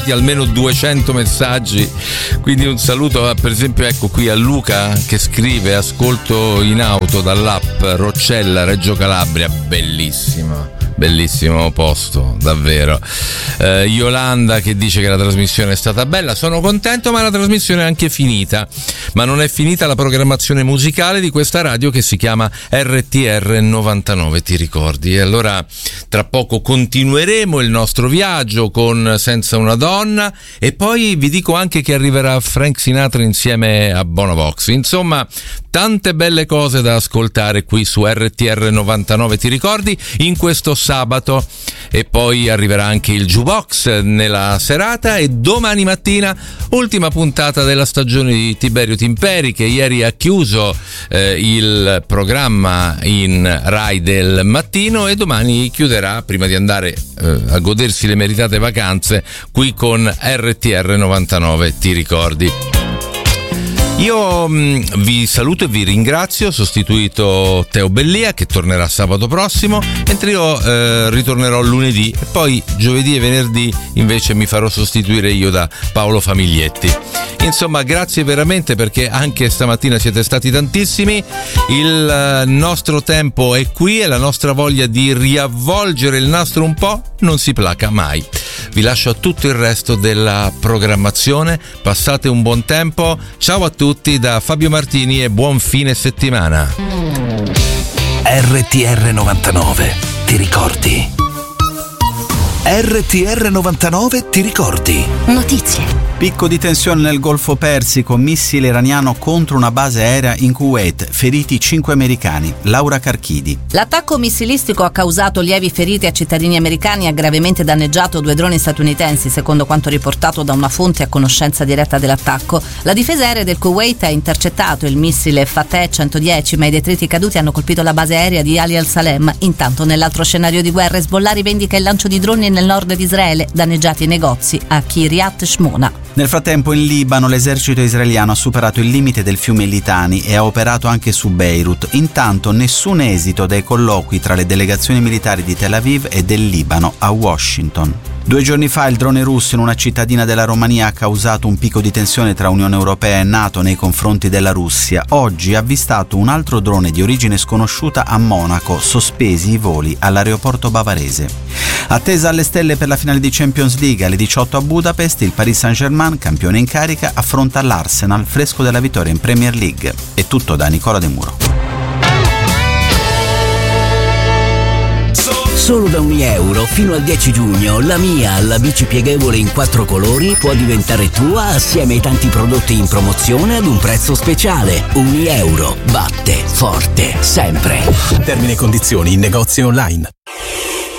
almeno 200 messaggi, quindi un saluto per esempio ecco qui a Luca che scrive: ascolto in auto dall'app Roccella, Reggio Calabria, bellissimo posto, davvero. Yolanda che dice che la trasmissione è stata bella, sono contento, ma la trasmissione è anche finita, ma non è finita la programmazione musicale di questa radio che si chiama RTR 99, ti ricordi? E allora tra poco continueremo il nostro viaggio con Senza una donna e poi vi dico anche che arriverà Frank Sinatra insieme a Bonovox. Insomma, tante belle cose da ascoltare qui su RTR 99, ti ricordi? In questo sabato, e poi arriverà anche il Jukebox nella serata e domani mattina ultima puntata della stagione di Tiberio Timperi, che ieri ha chiuso il programma in Rai del mattino e domani chiuderà prima di andare a godersi le meritate vacanze qui con RTR 99, ti ricordi? Io vi saluto e vi ringrazio, ho sostituito Teo Bellia che tornerà sabato prossimo, mentre io ritornerò lunedì e poi giovedì e venerdì invece mi farò sostituire io da Paolo Famiglietti. Insomma, grazie veramente, perché anche stamattina siete stati tantissimi. Il nostro tempo è qui e la nostra voglia di riavvolgere il nastro un po' non si placa mai. Vi lascio a tutto il resto della programmazione, passate un buon tempo, ciao a tutti da Fabio Martini e buon fine settimana. RTR 99, ti ricordi? RTR 99, ti ricordi? Notizie. Picco di tensione nel Golfo Persico, missile iraniano contro una base aerea in Kuwait, feriti 5 americani. Laura Carchidi. L'attacco missilistico ha causato lievi feriti a cittadini americani e ha gravemente danneggiato 2 droni statunitensi, secondo quanto riportato da una fonte a conoscenza diretta dell'attacco. La difesa aerea del Kuwait ha intercettato il missile Fateh 110, ma i detriti caduti hanno colpito la base aerea di Ali al-Salem. Intanto, nell'altro scenario di guerra, Hezbollah rivendica il lancio di droni nel nord di Israele, danneggiati i negozi a Kiryat Shmona. Nel frattempo in Libano l'esercito israeliano ha superato il limite del fiume Litani e ha operato anche su Beirut. Intanto nessun esito dai colloqui tra le delegazioni militari di Tel Aviv e del Libano a Washington. 2 giorni fa il drone russo in una cittadina della Romania ha causato un picco di tensione tra Unione Europea e NATO nei confronti della Russia. Oggi ha avvistato un altro drone di origine sconosciuta a Monaco, sospesi i voli all'aeroporto bavarese. Attesa alle stelle per la finale di Champions League alle 18 a Budapest, il Paris Saint-Germain, campione in carica, affronta l'Arsenal, fresco della vittoria in Premier League. È tutto da Nicola De Muro. Solo da €1 fino al 10 giugno la Mia, la bici pieghevole in 4 colori, può diventare tua assieme ai tanti prodotti in promozione ad un prezzo speciale. €1 batte forte sempre. Termini e condizioni in negozi online.